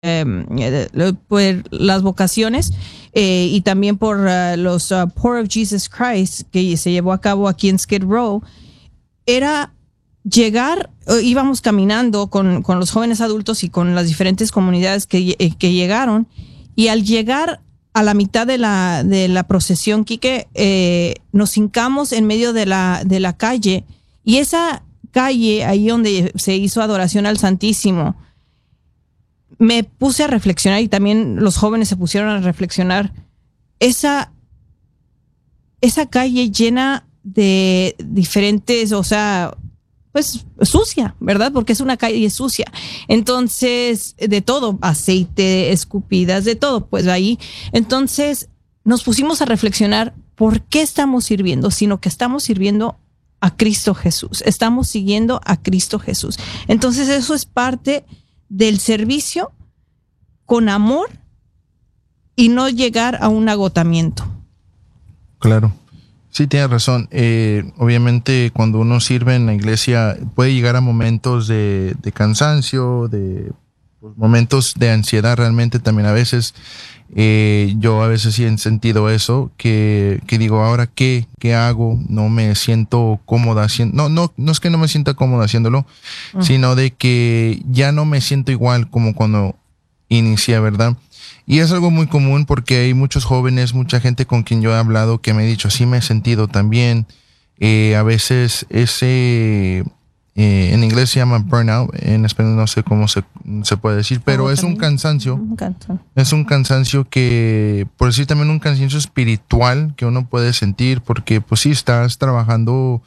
por las vocaciones y también por los Poor of Jesus Christ que se llevó a cabo aquí en Skid Row, era llegar, íbamos caminando con los jóvenes adultos y con las diferentes comunidades que llegaron, y al llegar a la mitad de la procesión, Quique, nos hincamos en medio de la calle, y esa calle, ahí donde se hizo adoración al Santísimo, me puse a reflexionar, y también los jóvenes se pusieron a reflexionar, esa calle llena de diferentes, o sea, pues sucia, ¿verdad? Porque es una calle sucia. Entonces, de todo, aceite, escupidas, de todo, pues ahí. Entonces, nos pusimos a reflexionar por qué estamos sirviendo, sino que estamos sirviendo a Cristo Jesús. Estamos siguiendo a Cristo Jesús. Entonces, eso es parte del servicio con amor y no llegar a un agotamiento. Claro. Sí, tienes razón. Obviamente, cuando uno sirve en la iglesia, puede llegar a momentos de cansancio, de pues, momentos de ansiedad realmente también a veces. Yo a veces sí he sentido eso, que digo, ahora ¿qué hago? No me siento cómoda haciendo. No es que no me sienta cómoda haciéndolo, sino de que ya no me siento igual como cuando inicié, ¿verdad? Y es algo muy común porque hay muchos jóvenes, mucha gente con quien yo he hablado que me ha dicho, sí me he sentido también. A veces en inglés se llama burnout, en español no sé cómo se puede decir, pero es un cansancio. Es un cansancio que, por decir también un cansancio espiritual que uno puede sentir, porque pues sí estás trabajando,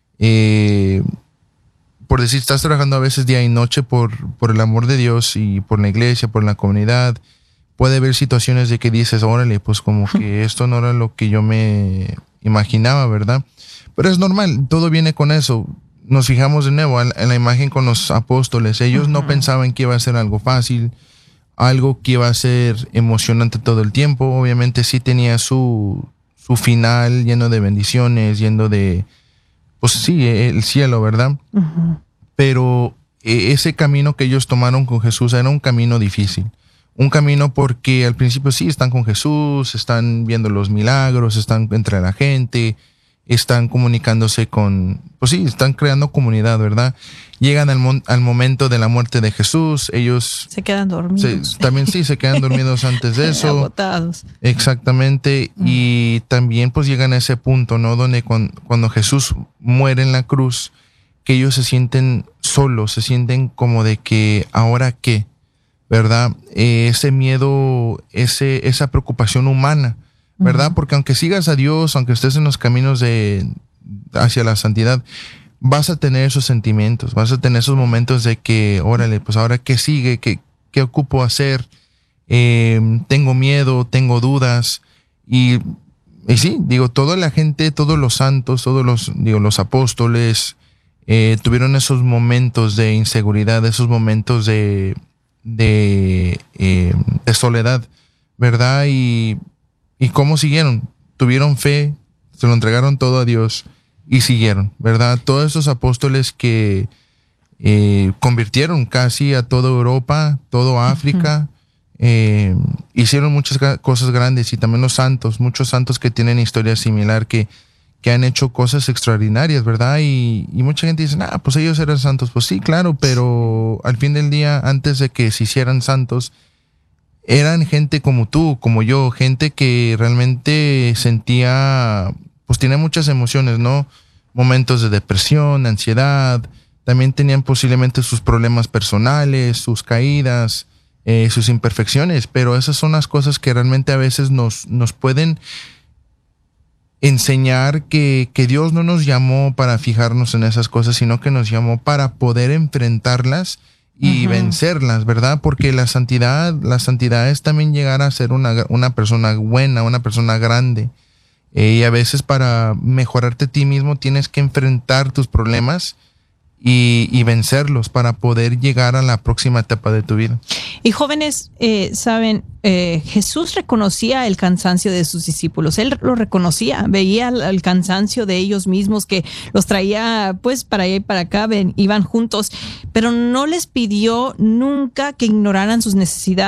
por decir, estás trabajando a veces día y noche por el amor de Dios y por la iglesia, por la comunidad. Puede haber situaciones de que dices, órale, pues como que esto no era lo que yo me imaginaba, ¿verdad? Pero es normal, todo viene con eso. Nos fijamos de nuevo en la imagen con los apóstoles. Ellos no pensaban que iba a ser algo fácil, algo que iba a ser emocionante todo el tiempo. Obviamente sí tenía su final lleno de bendiciones, lleno de, pues sí, el cielo, ¿verdad? Pero ese camino que ellos tomaron con Jesús era un camino difícil. Un camino porque al principio sí están con Jesús, están viendo los milagros, están entre la gente, están comunicándose pues sí, están creando comunidad, ¿verdad? Llegan al momento de la muerte de Jesús, ellos se quedan dormidos. También sí, se quedan dormidos antes de eso. Agotados. Exactamente. Y también pues llegan a ese punto, ¿no? Donde cuando Jesús muere en la cruz, que ellos se sienten solos, se sienten como de que, ¿ahora qué? ¿Verdad? Ese miedo, esa preocupación humana, ¿verdad? Porque aunque sigas a Dios, aunque estés en los caminos hacia la santidad, vas a tener esos sentimientos, vas a tener esos momentos de que, órale, pues ahora ¿qué sigue? ¿Qué ocupo hacer? Tengo miedo, tengo dudas, y sí, digo, toda la gente, todos los santos, los apóstoles, tuvieron esos momentos de inseguridad, esos momentos de soledad, ¿verdad? Y cómo siguieron, tuvieron fe, se lo entregaron todo a Dios y siguieron, ¿verdad? Todos esos apóstoles que convirtieron casi a toda Europa, toda África, hicieron muchas cosas grandes, y también los santos, muchos santos que tienen historia similar, que han hecho cosas extraordinarias, ¿verdad? Y mucha gente dice, pues ellos eran santos. Pues sí, claro, pero al fin del día, antes de que se hicieran santos, eran gente como tú, como yo, gente que realmente sentía, pues tenía muchas emociones, ¿no? Momentos de depresión, ansiedad, también tenían posiblemente sus problemas personales, sus caídas, sus imperfecciones, pero esas son las cosas que realmente a veces nos pueden enseñar que Dios no nos llamó para fijarnos en esas cosas, sino que nos llamó para poder enfrentarlas y vencerlas, ¿verdad? Porque la santidad es también llegar a ser una persona buena, una persona grande. Y a veces para mejorarte a ti mismo tienes que enfrentar tus problemas y vencerlos para poder llegar a la próxima etapa de tu vida. Y jóvenes, saben, Jesús reconocía el cansancio de sus discípulos. Él lo reconocía, veía el cansancio de ellos mismos que los traía pues para allá y para acá, iban juntos, pero no les pidió nunca que ignoraran sus necesidades.